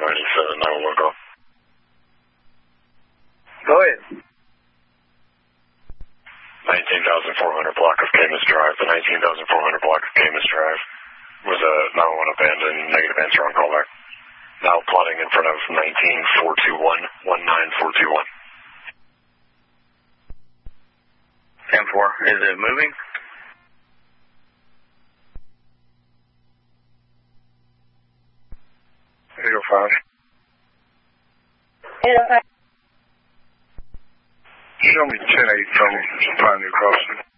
497, 911 call. Go ahead. 19,400 block of Camus Drive. The 19,400 block of Camus Drive was a 911 abandoned, negative answer on callback. Now plotting in front of 19421, 19421. 10-4. Is it moving? 805. 805. Show me 10-8 from Pioneer Crossing.